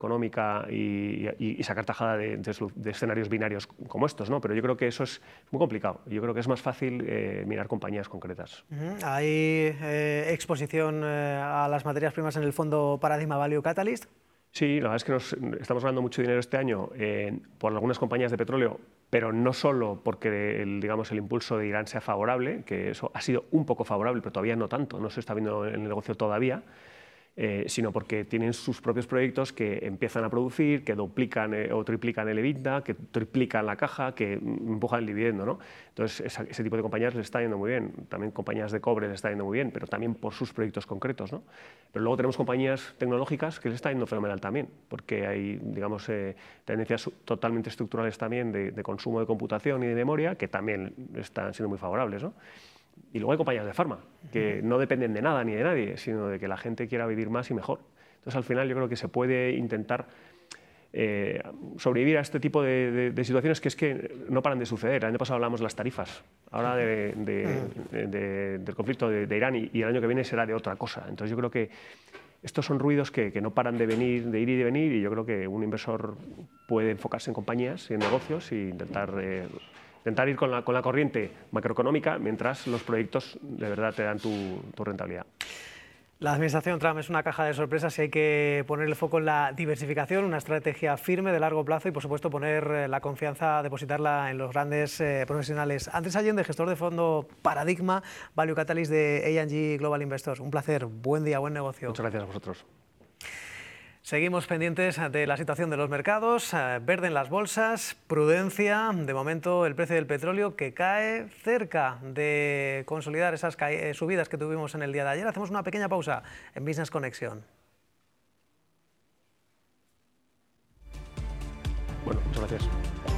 económica y sacar tajada de escenarios binarios como estos, ¿no? Pero yo creo que eso es muy complicado. Yo creo que es más fácil mirar compañías concretas. ¿Hay exposición a las materias primas en el fondo Paradigma Value Catalyst? Sí, la verdad es que estamos ganando mucho dinero este año por algunas compañías de petróleo, pero no solo porque el impulso de Irán sea favorable, que eso ha sido un poco favorable, pero todavía no tanto, no se está viendo en el negocio todavía, sino porque tienen sus propios proyectos que empiezan a producir, que duplican o triplican el EBITDA, que triplican la caja, que empujan el dividendo, ¿no? Entonces, ese tipo de compañías les está yendo muy bien. También compañías de cobre les está yendo muy bien, pero también por sus proyectos concretos, ¿no? Pero luego tenemos compañías tecnológicas que les está yendo fenomenal también, porque hay, tendencias totalmente estructurales también de consumo de computación y de memoria que también están siendo muy favorables, ¿no? Y luego hay compañías de farma, que no dependen de nada ni de nadie, sino de que la gente quiera vivir más y mejor. Entonces, al final, yo creo que se puede intentar sobrevivir a este tipo de situaciones que es que no paran de suceder. El año pasado hablamos de las tarifas, ahora del conflicto de Irán y el año que viene será de otra cosa. Entonces, yo creo que estos son ruidos que no paran de ir y de venir, y yo creo que un inversor puede enfocarse en compañías y en negocios e intentar ir con la corriente macroeconómica mientras los proyectos de verdad te dan tu rentabilidad. La administración Trump es una caja de sorpresas y hay que poner el foco en la diversificación, una estrategia firme de largo plazo y, por supuesto, poner la confianza, depositarla en los grandes profesionales. Andrés Allende, gestor de fondo Paradigma Value Catalyst de A&G Global Investors. Un placer, buen día, buen negocio. Muchas gracias a vosotros. Seguimos pendientes de la situación de los mercados, verde en las bolsas, prudencia, de momento el precio del petróleo que cae cerca de consolidar esas subidas que tuvimos en el día de ayer. Hacemos una pequeña pausa en Business Connection. Bueno, muchas gracias.